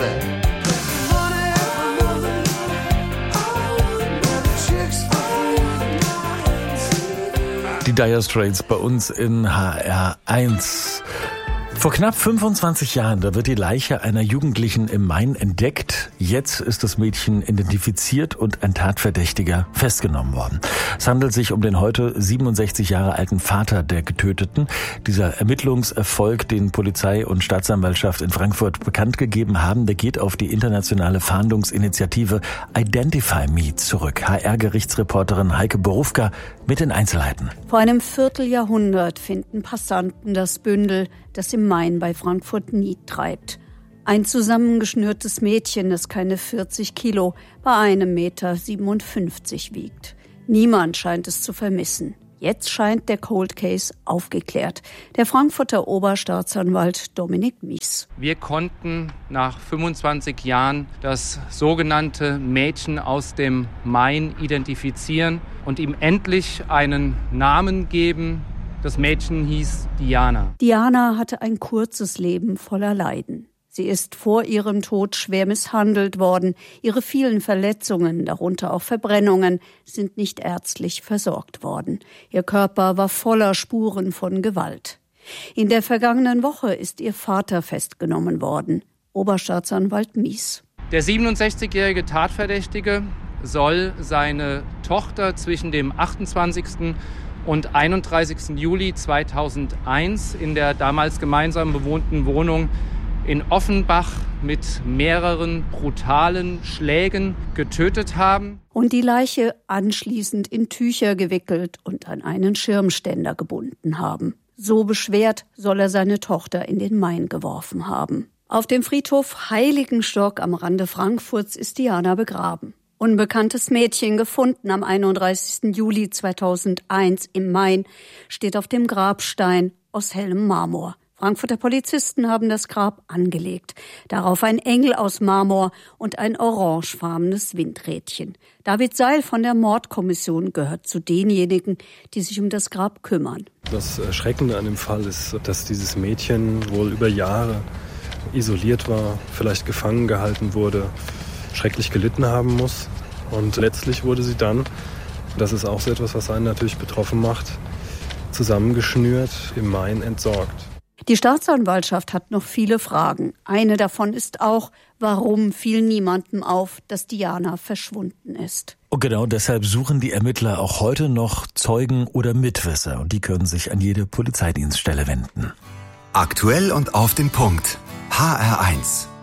say. Die Dire Straits bei uns in HR1. Vor knapp 25 Jahren, da wird die Leiche einer Jugendlichen im Main entdeckt. Jetzt ist das Mädchen identifiziert und ein Tatverdächtiger festgenommen worden. Es handelt sich um den heute 67 Jahre alten Vater der Getöteten. Dieser Ermittlungserfolg, den Polizei und Staatsanwaltschaft in Frankfurt bekannt gegeben haben, der geht auf die internationale Fahndungsinitiative Identify Me zurück. HR-Gerichtsreporterin Heike Borufka mit den Einzelheiten. Vor einem Vierteljahrhundert finden Passanten das Bündel, das im Main bei Frankfurt Nied treibt. Ein zusammengeschnürtes Mädchen, das keine 40 Kilo bei 1,57 Meter wiegt. Niemand scheint es zu vermissen. Jetzt scheint der Cold Case aufgeklärt. Der Frankfurter Oberstaatsanwalt Dominik Mies. Wir konnten nach 25 Jahren das sogenannte Mädchen aus dem Main identifizieren und ihm endlich einen Namen geben. Das Mädchen hieß Diana. Diana hatte ein kurzes Leben voller Leiden. Sie ist vor ihrem Tod schwer misshandelt worden. Ihre vielen Verletzungen, darunter auch Verbrennungen, sind nicht ärztlich versorgt worden. Ihr Körper war voller Spuren von Gewalt. In der vergangenen Woche ist ihr Vater festgenommen worden. Oberstaatsanwalt Mies. Der 67-jährige Tatverdächtige soll seine Tochter zwischen dem 28. und 31. Juli 2001 in der damals gemeinsam bewohnten Wohnung in Offenbach mit mehreren brutalen Schlägen getötet haben. Und die Leiche anschließend in Tücher gewickelt und an einen Schirmständer gebunden haben. So beschwert soll er seine Tochter in den Main geworfen haben. Auf dem Friedhof Heiligenstock am Rande Frankfurts ist Diana begraben. Unbekanntes Mädchen gefunden am 31. Juli 2001 im Main, steht auf dem Grabstein aus hellem Marmor. Frankfurter Polizisten haben das Grab angelegt. Darauf ein Engel aus Marmor und ein orangefarbenes Windrädchen. David Seil von der Mordkommission gehört zu denjenigen, die sich um das Grab kümmern. Das Erschreckende an dem Fall ist, dass dieses Mädchen wohl über Jahre isoliert war, vielleicht gefangen gehalten wurde, schrecklich gelitten haben muss. Und letztlich wurde sie dann, das ist auch so etwas, was einen natürlich betroffen macht, zusammengeschnürt, im Main entsorgt. Die Staatsanwaltschaft hat noch viele Fragen. Eine davon ist auch, warum fiel niemandem auf, dass Diana verschwunden ist. Und genau deshalb suchen die Ermittler auch heute noch Zeugen oder Mitwisser. Und die können sich an jede Polizeidienststelle wenden. Aktuell und auf den Punkt. HR1.